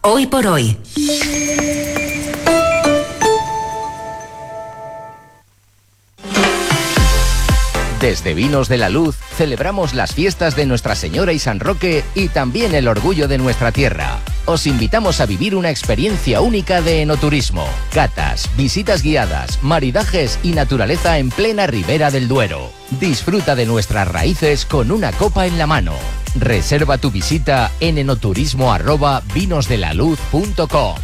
Hoy por hoy. Desde Vinos de la Luz celebramos las fiestas de Nuestra Señora y San Roque y también el orgullo de nuestra tierra. Os invitamos a vivir una experiencia única de enoturismo, catas, visitas guiadas, maridajes y naturaleza en plena Ribera del Duero. Disfruta de nuestras raíces con una copa en la mano. Reserva tu visita en enoturismo@vinosdelaluz.com.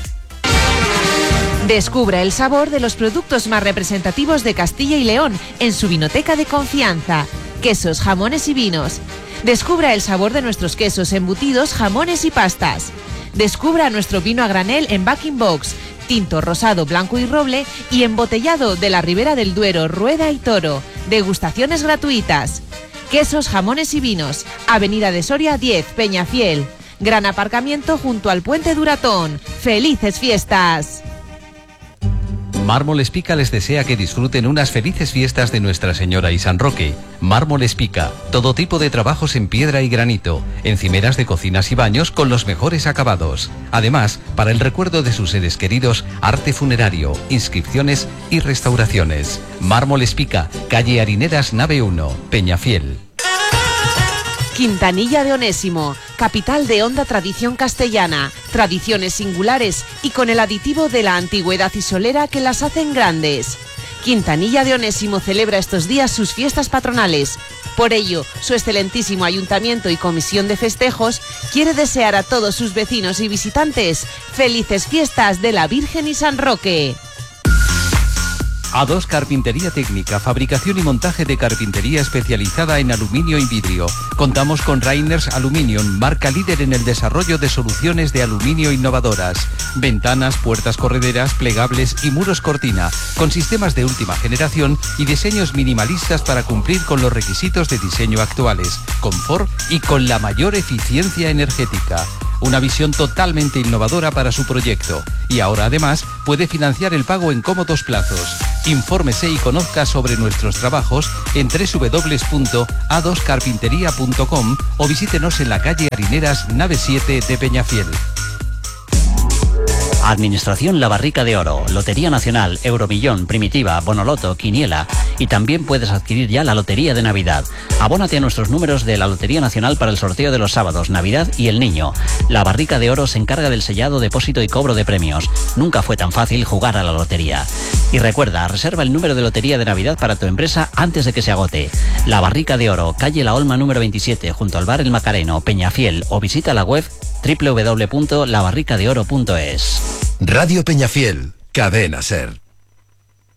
Descubra el sabor de los productos más representativos de Castilla y León en su vinoteca de confianza. Quesos, jamones y vinos. Descubra el sabor de nuestros quesos, embutidos, jamones y pastas. Descubra nuestro vino a granel en Backing Box, tinto, rosado, blanco y roble y embotellado de la Ribera del Duero, Rueda y Toro. Degustaciones gratuitas. Quesos, jamones y vinos. Avenida de Soria 10, Peñafiel. Gran aparcamiento junto al Puente Duratón. ¡Felices fiestas! Mármoles Pica les desea que disfruten unas felices fiestas de Nuestra Señora y San Roque. Mármoles Pica, todo tipo de trabajos en piedra y granito, encimeras de cocinas y baños con los mejores acabados. Además, para el recuerdo de sus seres queridos, arte funerario, inscripciones y restauraciones. Mármoles Pica, calle Harineras, nave 1, Peñafiel. Quintanilla de Onésimo, capital de honda tradición castellana, tradiciones singulares y con el aditivo de la antigüedad y solera que las hacen grandes. Quintanilla de Onésimo celebra estos días sus fiestas patronales. Por ello, su excelentísimo ayuntamiento y comisión de festejos quiere desear a todos sus vecinos y visitantes felices fiestas de la Virgen y San Roque. A2 Carpintería Técnica, fabricación y montaje de carpintería especializada en aluminio y vidrio. Contamos con Rainers Aluminium, marca líder en el desarrollo de soluciones de aluminio innovadoras. Ventanas, puertas correderas, plegables y muros cortina, con sistemas de última generación y diseños minimalistas para cumplir con los requisitos de diseño actuales, confort y con la mayor eficiencia energética. Una visión totalmente innovadora para su proyecto. Y ahora además puede financiar el pago en cómodos plazos. Infórmese y conozca sobre nuestros trabajos en www.a2carpintería.com o visítenos en la calle Harineras, nave 7 de Peñafiel. Administración La Barrica de Oro, Lotería Nacional, Euromillón, Primitiva, Bonoloto, Quiniela y también puedes adquirir ya la Lotería de Navidad. Abónate a nuestros números de la Lotería Nacional para el sorteo de los sábados, Navidad y el Niño. La Barrica de Oro se encarga del sellado, depósito y cobro de premios. Nunca fue tan fácil jugar a la lotería. Y recuerda, reserva el número de Lotería de Navidad para tu empresa antes de que se agote. La Barrica de Oro, calle La Olma número 27, junto al bar El Macareno, Peñafiel, o visita la web www.labarricadeoro.es. Radio Peñafiel, Cadena SER.